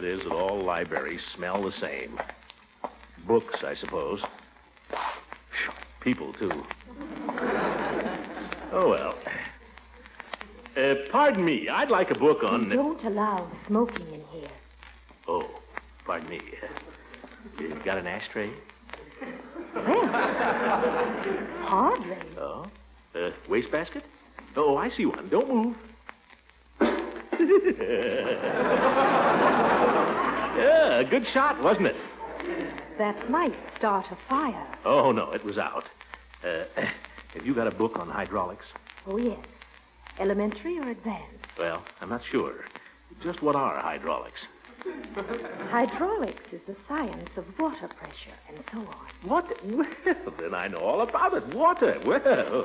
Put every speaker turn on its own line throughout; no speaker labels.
it is that all libraries smell the same. Books, I suppose. People, too. Oh, well. Pardon me. I'd like a book on...
We don't allow smoking in here.
Oh, pardon me. You got an ashtray?
Well, hardly.
Oh? Wastebasket? Oh, I see one. Don't move. Yeah, a good shot, wasn't it?
That might start a fire.
Oh, no, it was out. Have you got a book on hydraulics?
Oh, yes. Elementary or advanced?
Well, I'm not sure. Just what are hydraulics?
Hydraulics is the science of water pressure and so on.
What? Well, then I know all about it. Water. Well,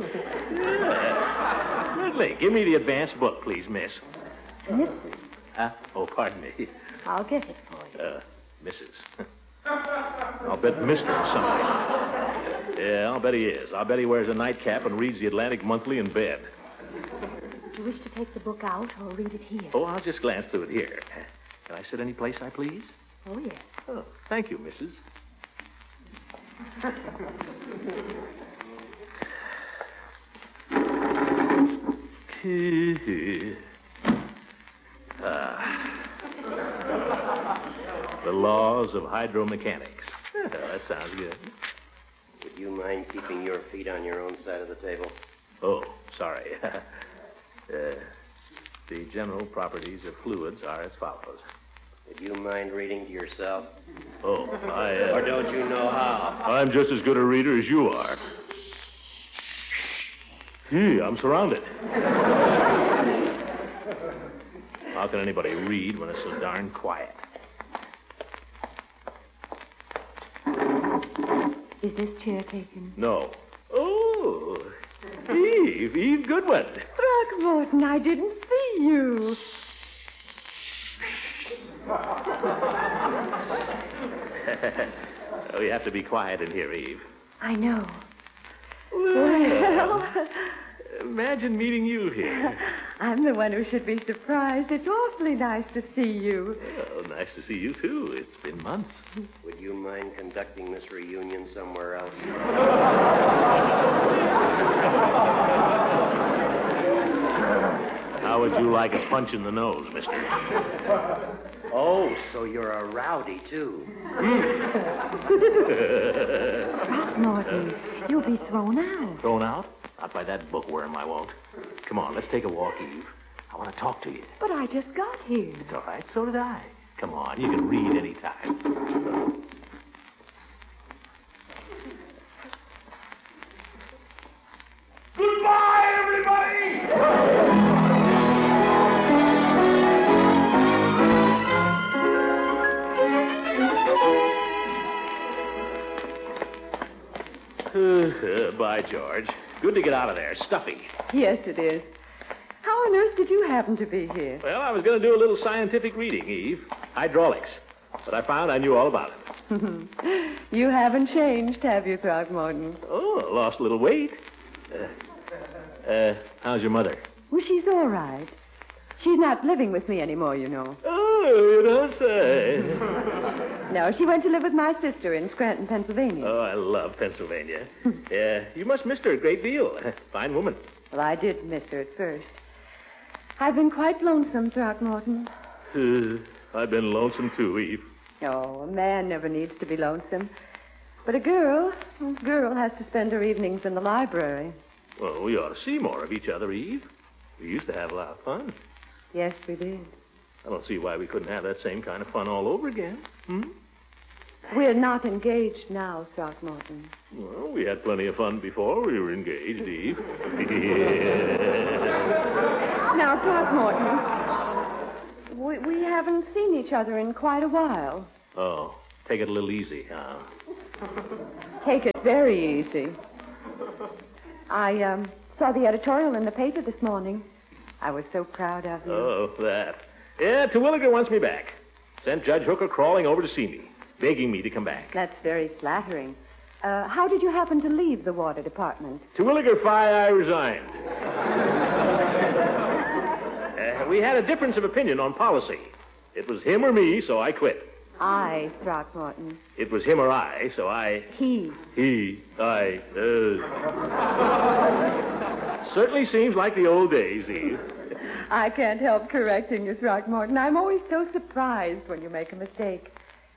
yeah. Certainly. Give me the advanced book, please, miss.
Mrs.
Oh, pardon me.
I'll get it for you.
Mrs. I'll bet Mr. something. Yeah, I'll bet he is. I'll bet he wears a nightcap and reads the Atlantic Monthly in bed.
Do you wish to take the book out or read it here?
Oh, I'll just glance through it here. Can I sit any place I please?
Oh, yes.
Oh, thank you, Mrs. The laws of hydromechanics. That sounds good.
Would you mind keeping your feet on your own side of the table?
Oh, sorry. The general properties of fluids are as follows.
Would you mind reading to yourself?
Oh,
Or don't you know how?
I'm just as good a reader as you are. Gee, I'm surrounded. How can anybody read when it's so darn quiet?
Is this chair taken?
No. Oh, Eve Goodwin.
Throckmorton, I didn't see you.
Oh, you have to be quiet in here, Eve.
I know.
Well, imagine meeting you here.
I'm the one who should be surprised. It's awfully nice to see you.
Oh, nice to see you, too. It's been months.
Would you mind conducting this reunion somewhere else?
How would you like a punch in the nose, mister?
Oh, so you're a rowdy, too.
Throckmorton, you'll be thrown out.
Thrown out? Not by that bookworm, I won't. Come on, let's take a walk, Eve. I want to talk to you.
But I just got here.
It's all right. So did I. Come on, you can read any time.
Goodbye, everybody!
By George. Good to get out of there. Stuffy.
Yes, it is. How on earth did you happen to be here?
Well, I was going to do a little scientific reading, Eve. Hydraulics. But I found I knew all about it.
You haven't changed, have you, Throckmorton?
Oh, lost a little weight. How's your mother?
Well, she's all right. She's not living with me anymore, you know.
Oh, you don't say.
No, she went to live with my sister in Scranton, Pennsylvania.
Oh, I love Pennsylvania. Yeah, you must miss her a great deal. Fine woman.
Well, I did miss her at first. I've been quite lonesome, Throckmorton.
I've been lonesome too, Eve.
Oh, a man never needs to be lonesome. But a girl has to spend her evenings in the library.
Well, we ought to see more of each other, Eve. We used to have a lot of fun.
Yes, we did.
I don't see why we couldn't have that same kind of fun all over again.
We're not engaged now, Throckmorton.
Well, we had plenty of fun before we were engaged, Eve.
Now, Throckmorton, we haven't seen each other in quite a while.
Oh, take it a little easy, huh?
Take it very easy. I saw the editorial in the paper this morning. I was so proud of you.
Oh, that. Yeah, Terwilliger wants me back. Sent Judge Hooker crawling over to see me, begging me to come back.
That's very flattering. How did you happen to leave the water department?
Terwilliger I resigned. We had a difference of opinion on policy. It was him or me, so I quit.
I, Throckmorton.
It was him or I, so I...
He.
Certainly seems like the old days, Eve.
I can't help correcting you, Throckmorton. I'm always so surprised when you make a mistake.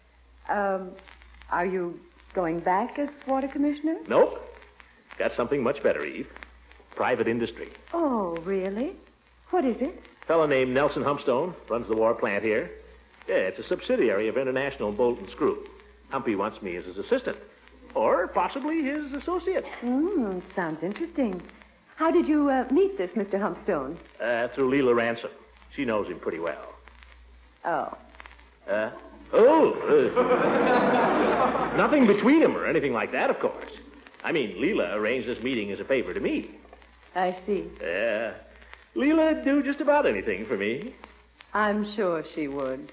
Are you going back as water commissioner?
Nope. Got something much better, Eve. Private industry.
Oh, really? What is it?
Fellow named Nelson Humpstone runs the war plant here. Yeah, it's a subsidiary of International Bolt and Screw. Humpy wants me as his assistant. Or possibly his associate.
Sounds interesting. How did you meet this Mr. Humpstone?
Through Leela Ransom. She knows him pretty well.
Oh.
Nothing between them or anything like that, of course. I mean, Leela arranged this meeting as a favor to me.
I see.
Leela'd do just about anything for me.
I'm sure she would.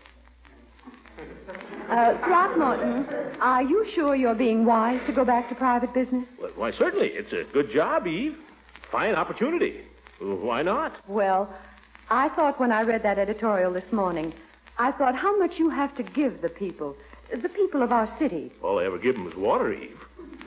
Throckmorton, are you sure you're being wise to go back to private business?
Well, why, certainly. It's a good job, Eve. Fine opportunity. Why not?
Well, I thought when I read that editorial this morning, I thought how much you have to give the people of our city.
All I ever give them is water, Eve.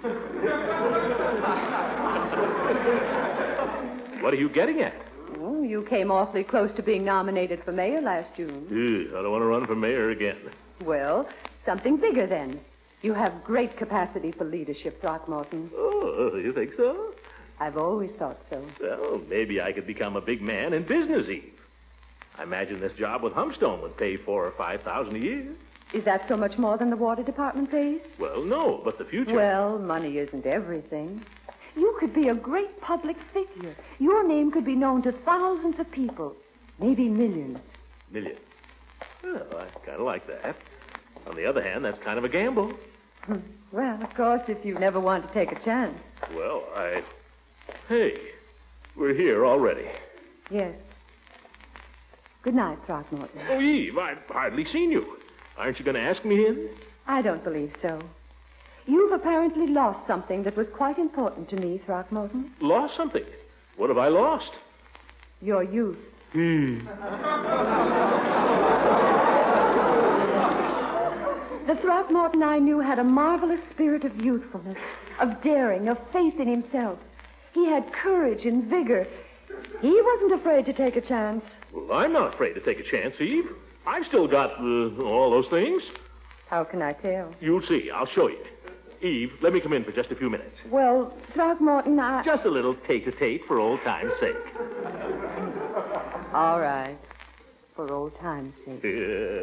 What are you getting at?
Oh, you came awfully close to being nominated for mayor last June.
I don't want to run for mayor again.
Well, something bigger then. You have great capacity for leadership, Throckmorton.
Oh, you think so?
I've always thought so.
Well, maybe I could become a big man in business, Eve. I imagine this job with Humpstone would pay $4,000 or $5,000 a year.
Is that so much more than the water department pays?
Well, no, but the future...
Well, money isn't everything. You could be a great public figure. Your name could be known to thousands of people, maybe millions.
Millions? Well, I kind of like that. On the other hand, that's kind of a gamble.
Well, of course, if you never want to take a chance.
Well, Hey, we're here already.
Yes. Good night, Throckmorton.
Oh, Eve, I've hardly seen you. Aren't you going to ask me in?
I don't believe so. You've apparently lost something that was quite important to me, Throckmorton.
Lost something? What have I lost?
Your youth. The Throckmorton I knew had a marvelous spirit of youthfulness, of daring, of faith in himself. He had courage and vigor. He wasn't afraid to take a chance.
Well, I'm not afraid to take a chance, Eve. I've still got all those things.
How can I tell?
You'll see. I'll show you. Eve, let me come in for just a few minutes.
Well, Throckmorton,
Just a little tete-a-tete for old time's sake.
All right. For old time's sake.